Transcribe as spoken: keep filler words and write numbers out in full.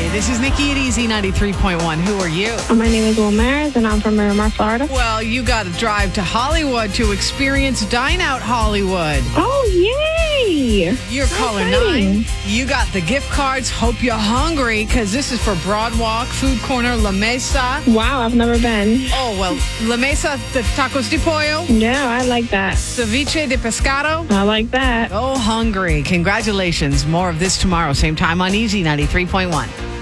this is Nikki at Easy ninety-three point one. Who are you? My name is Will Maris, and I'm from Miramar, Florida. Well, you got to drive to Hollywood to experience Dine Out Hollywood. Oh, yay! You're caller nine. You got the gift cards. Hope you're hungry because this is for Broadwalk, Food Corner, La Mesa. Wow, I've never been. Oh, well, La Mesa, the tacos de pollo. Yeah, I like that. Ceviche de pescado. I like that. Oh, hungry. Congratulations. More of this tomorrow, same time on Easy ninety-three point one.